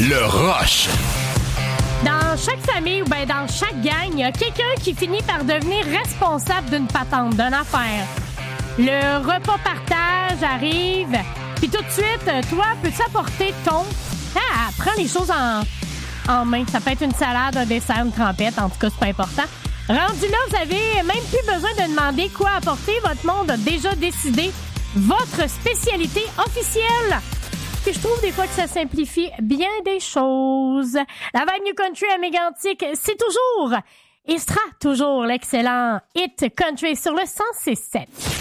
Le Rush. Dans chaque famille ou ben dans chaque gang, il y a quelqu'un qui finit par devenir responsable d'une patente, d'une affaire. Le repas partage arrive, puis tout de suite, toi, peux-tu apporter ton... prends les choses en main. Ça peut être une salade, un dessert, une trempette, en tout cas, c'est pas important. Rendu là, vous avez même plus besoin de demander quoi apporter. Votre monde a déjà décidé votre spécialité officielle. Puis je trouve des fois que ça simplifie bien des choses. La vibe New Country à Mégantic, c'est toujours et sera toujours l'excellent Hit Country sur le 106.7.